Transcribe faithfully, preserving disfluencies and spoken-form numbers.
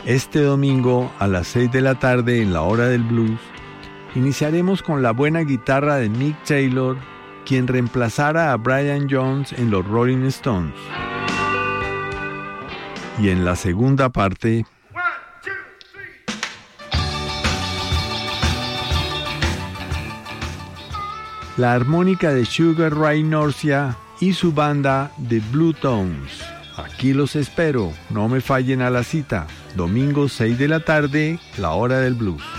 Este domingo a las seis de la tarde en la hora del blues, iniciaremos con la buena guitarra de Mick Taylor, quien reemplazara a Brian Jones en los Rolling Stones. Y en la segunda parte, la armónica de Sugar Ray Norcia y su banda de Blue Tones. Aquí los espero, no me fallen a la cita. Domingo seis de la tarde, la hora del blues.